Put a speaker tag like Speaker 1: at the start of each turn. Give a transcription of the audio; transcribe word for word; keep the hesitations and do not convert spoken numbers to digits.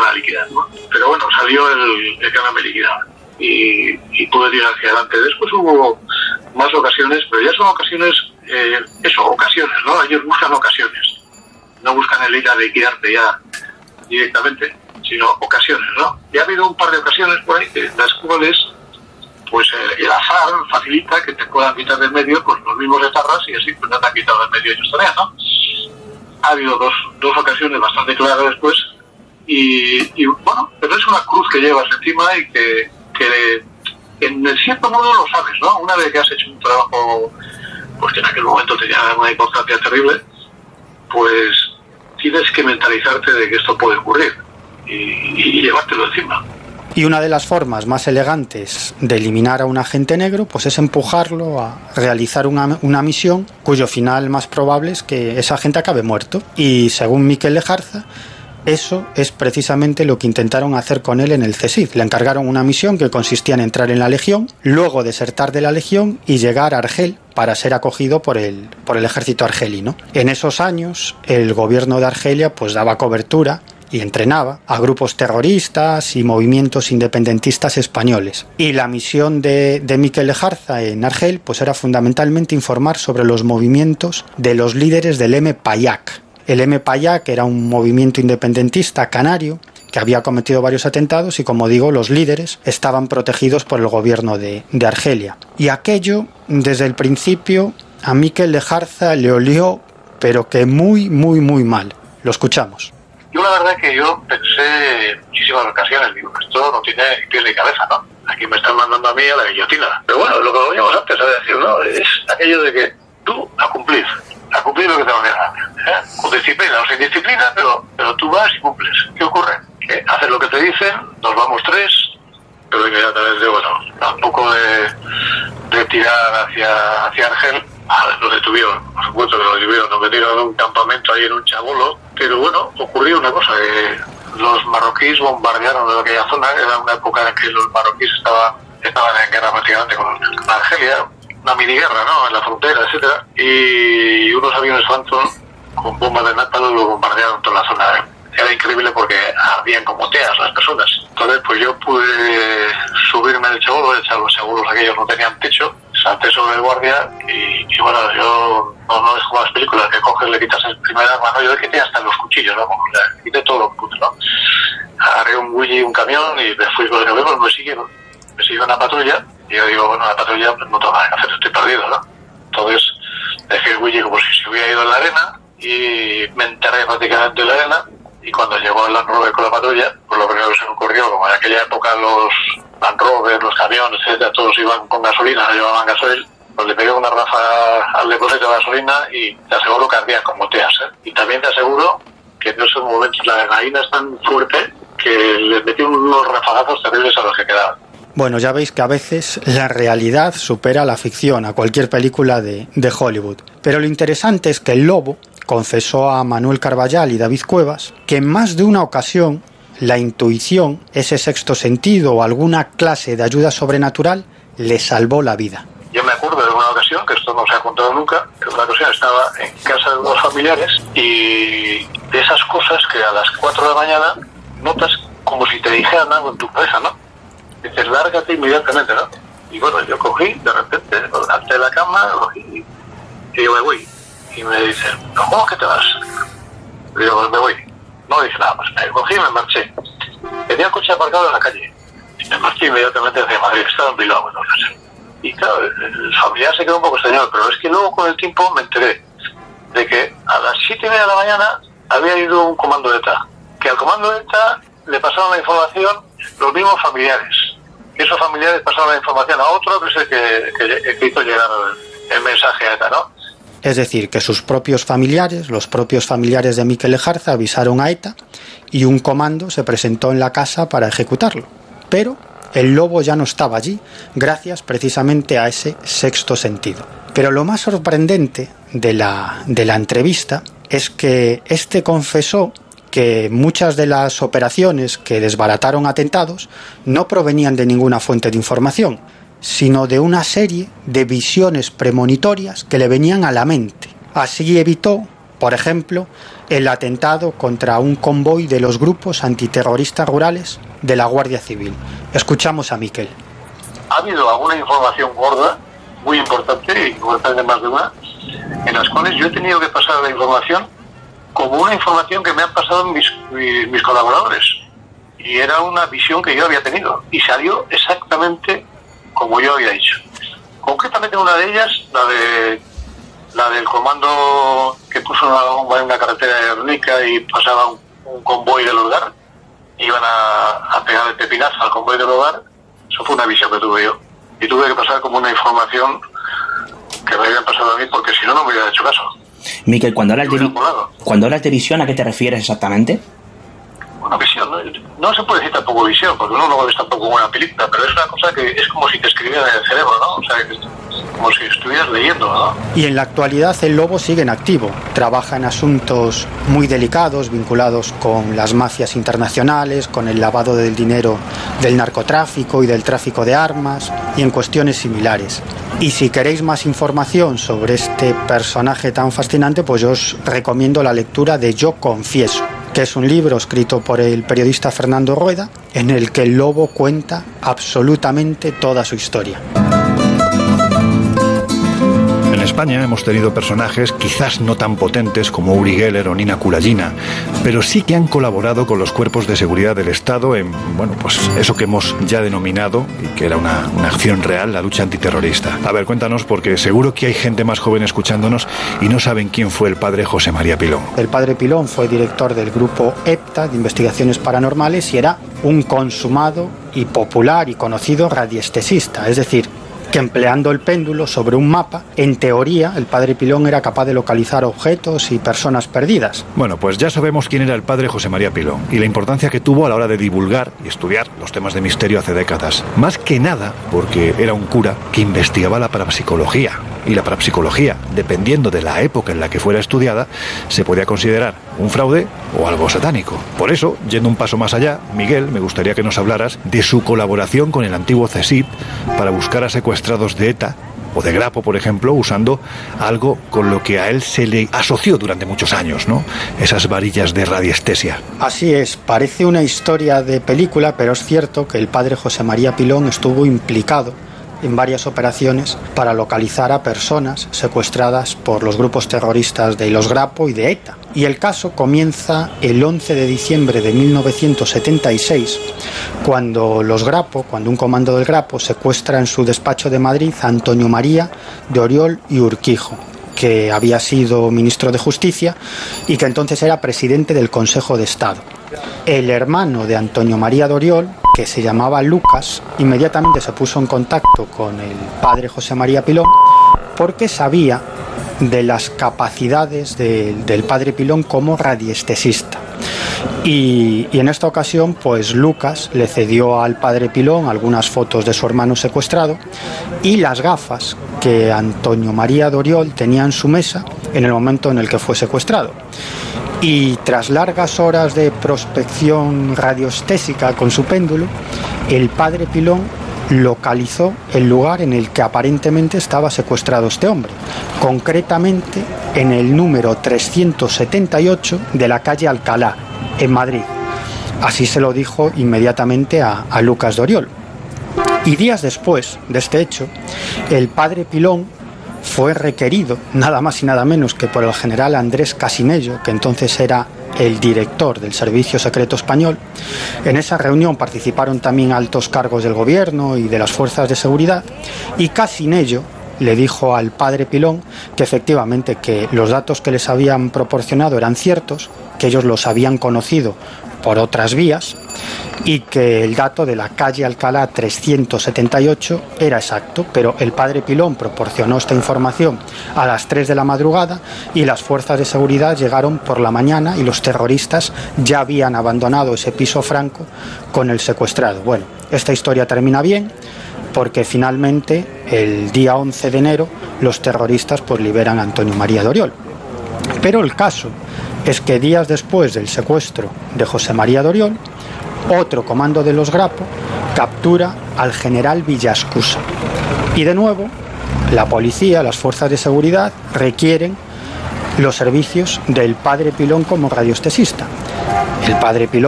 Speaker 1: a liquidar, ¿no? Pero bueno, salió el, el canal me liquidaba y, y pude tirar hacia adelante. Después hubo más ocasiones, pero ya son ocasiones, eh, eso, ocasiones, ¿no? Ellos buscan ocasiones, no buscan el ir a liquidarte ya directamente, sino ocasiones, ¿no? Y ha habido un par de ocasiones por ahí en las cuales pues eh, el azar facilita que te puedan quitar del medio pues los mismos etarras y así pues no te han quitado del medio ellos también, ¿no? Ha habido dos, dos ocasiones bastante claras después y, y bueno, pero es una cruz que llevas encima y que, que en cierto modo lo sabes, ¿no? Una vez que has hecho un trabajo pues que en aquel momento tenía una importancia terrible, pues tienes que mentalizarte de que esto puede ocurrir y, y llevártelo encima.
Speaker 2: Y una de las formas más elegantes de eliminar a un agente negro pues es empujarlo a realizar una, una misión cuyo final más probable es que ese agente acabe muerto. Y según Mikel Lejarza, eso es precisamente lo que intentaron hacer con él en el C S I D. Le encargaron una misión que consistía en entrar en la Legión, luego desertar de la Legión y llegar a Argel para ser acogido por el, por el ejército argelino. En esos años, el gobierno de Argelia pues daba cobertura y entrenaba a grupos terroristas y movimientos independentistas españoles. Y la misión de, de Mikel Lejarza en Argel pues era fundamentalmente informar sobre los movimientos de los líderes del M P A Y A C. El M P A Y A C era un movimiento independentista canario que había cometido varios atentados y, como digo, los líderes estaban protegidos por el gobierno de, de Argelia. Y aquello, desde el principio, a Mikel Lejarza le olió, pero que muy, muy, muy mal. Lo escuchamos.
Speaker 1: Yo la verdad que yo pensé en muchísimas ocasiones, digo, esto no tiene pies ni cabeza, ¿no? Aquí me están mandando a mí a la guillotina. Pero bueno, lo que veníamos antes a decir, ¿no? Es aquello de que tú a cumplir, a cumplir lo que te ordenan, ¿eh? Con disciplina o sin disciplina, pero, pero tú vas y cumples. ¿Qué ocurre? Que haces lo que te dicen, nos vamos tres, pero inmediatamente, bueno, tampoco de, de tirar hacia, hacia Argel. Ah, lo detuvieron, por supuesto que lo detuvieron, nos metieron en un campamento ahí en un chabolo, pero bueno, ocurrió una cosa, que los marroquíes bombardearon de aquella zona, era una época en que los marroquíes estaban, estaban en guerra prácticamente con, con Argelia, una mini guerra, ¿no?, en la frontera, etcétera, y unos aviones Phantom con bombas de napalm lo bombardearon toda la zona. Era increíble porque habían como teas las personas. Entonces pues yo pude subirme en el chabolo, los chabolos aquellos no tenían techo, salté sobre el guardia y, y bueno, yo no, no es como las películas que coges, le quitas el primer arma, no, yo le quité hasta los cuchillos, ¿no? Le quité todo lo puto, ¿no? Agarré un Willy, un camión y me fui con el gobierno, me siguieron, me siguió una patrulla y yo digo, bueno, la patrulla pues, no tengo nada que hacer, estoy perdido, ¿no? Entonces dejé el Willy como si se hubiera ido en la arena y me enterré prácticamente en la arena. Y cuando llegó el Land Rover con la patrulla, pues lo primero que se me ocurrió, como en aquella época los Land Rover, los camiones, etcétera, todos iban con gasolina, no llevaban gasoil, pues le pegué una ráfaga al depósito de gasolina y te aseguro que ardía como teas, ¿eh? Y también te aseguro que en esos momentos la adrenalina es tan fuerte que les metí unos rafagazos terribles a los que quedaban.
Speaker 2: Bueno, ya veis que a veces la realidad supera la ficción, a cualquier película de, de Hollywood. Pero lo interesante es que el lobo confesó a Manuel Carballal y David Cuevas que en más de una ocasión la intuición, ese sexto sentido o alguna clase de ayuda sobrenatural le salvó la vida.
Speaker 1: Yo me acuerdo de una ocasión, que esto no se ha contado nunca, que una ocasión estaba en casa de unos familiares y de esas cosas que a las cuatro de la mañana notas como si te dijeran algo en tu cabeza, ¿no? Dices, lárgate inmediatamente, ¿no? Y bueno, yo cogí, de repente, me levanté de la cama, cogí y digo, me voy. Y me dicen, ¿cómo que te vas? Y digo, pues me voy. No dije nada más, me cogí y me marché. Tenía el coche aparcado en la calle. Y me marché inmediatamente hacia Madrid, estaba en Bilbao, entonces. Y claro, el familiar se quedó un poco extrañado, pero es que luego con el tiempo me enteré de que a las siete y media de la mañana había ido un comando de ETA. Que al comando de ETA le pasaron la información los mismos familiares. Y esos familiares pasaron la información a otro, que es el que, que, que hizo llegar el, el mensaje a ETA, ¿no?
Speaker 2: Es decir, que sus propios familiares, los propios familiares de Mikel Lejarza, avisaron a ETA y un comando se presentó en la casa para ejecutarlo. Pero el lobo ya no estaba allí, gracias precisamente a ese sexto sentido. Pero lo más sorprendente de la, de la entrevista es que este confesó que muchas de las operaciones que desbarataron atentados no provenían de ninguna fuente de información, sino de una serie de visiones premonitorias que le venían a la mente. Así evitó Por ejemplo, el atentado contra un convoy de los grupos antiterroristas rurales de la Guardia Civil. Escuchamos a Miquel.
Speaker 1: Ha habido alguna información gorda, muy importante, importante más de una, en las cuales yo he tenido que pasar la información como una información que me han pasado mis, mis, mis colaboradores. Y era una visión que yo había tenido. Y salió exactamente como yo había dicho. Concretamente una de ellas, la de la del comando que puso una bomba en una carretera de Ernica y pasaba un, un convoy del hogar, iban a, a pegar el pepinazo al convoy del hogar. Eso fue una visión que tuve yo. Y tuve que pasar como una información que me habían pasado a mí, porque si no, no me hubiera hecho caso.
Speaker 3: Miquel, cuando hablas, de, cuando hablas de visión, ¿a qué te refieres exactamente?
Speaker 1: Una visión, ¿no? No se puede decir tampoco visión, porque uno no lo ves tampoco como una película, pero es una cosa que es como si te escribieran en el cerebro, ¿no? O sea, que, como si estuvieras leyendo, ¿no?
Speaker 2: Y en la actualidad el Lobo sigue en activo. Trabaja en asuntos muy delicados vinculados con las mafias internacionales, con el lavado del dinero del narcotráfico y del tráfico de armas y en cuestiones similares. Y si queréis más información sobre este personaje tan fascinante, pues yo os recomiendo la lectura de Yo Confieso, que es un libro escrito por el periodista Fernando Rueda, en el que el Lobo cuenta absolutamente toda su historia.
Speaker 4: En España hemos tenido personajes quizás no tan potentes como Uri Geller o Nina Kulagina, pero sí que han colaborado con los cuerpos de seguridad del Estado en, bueno, pues eso que hemos ya denominado, y que era una, una acción real, la lucha antiterrorista. A ver, cuéntanos, porque seguro que hay gente más joven escuchándonos y no saben quién fue el padre José María Pilón.
Speaker 2: El padre Pilón fue director del grupo EPTA de Investigaciones Paranormales y era un consumado y popular y conocido radiestesista, es decir, que empleando el péndulo sobre un mapa, en teoría, el padre Pilón era capaz de localizar objetos y personas perdidas.
Speaker 4: Bueno, pues ya sabemos quién era el padre José María Pilón y la importancia que tuvo a la hora de divulgar y estudiar los temas de misterio hace décadas. Más que nada porque era un cura que investigaba la parapsicología. Y la parapsicología, dependiendo de la época en la que fuera estudiada, se podía considerar un fraude o algo satánico. Por eso, yendo un paso más allá, Miguel, me gustaría que nos hablaras de su colaboración con el antiguo CSIC para buscar a secuestrados de ETA o de Grapo, por ejemplo, usando algo con lo que a él se le asoció durante muchos años, ¿no? Esas varillas de radiestesia.
Speaker 2: Así es, parece una historia de película, pero es cierto que el padre José María Pilón estuvo implicado en varias operaciones para localizar a personas secuestradas por los grupos terroristas de los Grapo y de ETA. Y el caso comienza el once de diciembre de mil novecientos setenta y seis, cuando los Grapo, cuando un comando del Grapo secuestra en su despacho de Madrid a Antonio María de Oriol y Urquijo, que había sido ministro de Justicia y que entonces era presidente del Consejo de Estado. El hermano de Antonio María de Oriol, que se llamaba Lucas, inmediatamente se puso en contacto con el padre José María Pilón porque sabía de las capacidades de, del padre Pilón como radiestesista. Y, y en esta ocasión, pues Lucas le cedió al padre Pilón algunas fotos de su hermano secuestrado y las gafas que Antonio María de Oriol tenía en su mesa en el momento en el que fue secuestrado. Y tras largas horas de prospección radioestésica con su péndulo, el padre Pilón localizó el lugar en el que aparentemente estaba secuestrado este hombre, concretamente en el número trescientos setenta y ocho de la calle Alcalá, en Madrid. Así se lo dijo inmediatamente a, a Lucas de Oriol. Y días después de este hecho, el padre Pilón fue requerido, nada más y nada menos que por el general Andrés Casinello, que entonces era el director del Servicio Secreto Español. En esa reunión participaron también altos cargos del gobierno y de las fuerzas de seguridad, y Casinello le dijo al padre Pilón que efectivamente que los datos que les habían proporcionado eran ciertos, que ellos los habían conocido por otras vías y que el dato de la calle Alcalá trescientos setenta y ocho era exacto, pero el padre Pilón proporcionó esta información a las tres de la madrugada y las fuerzas de seguridad llegaron por la mañana y los terroristas ya habían abandonado ese piso franco con el secuestrado. Bueno, esta historia termina bien porque finalmente el día once de enero los terroristas pues liberan a Antonio María de Oriol. Pero el caso es que días después del secuestro de José María de Oriol, otro comando de los Grapo captura al general Villascusa. Y de nuevo, la policía, las fuerzas de seguridad requieren los servicios del padre Pilón como radioestesista. El padre Pilón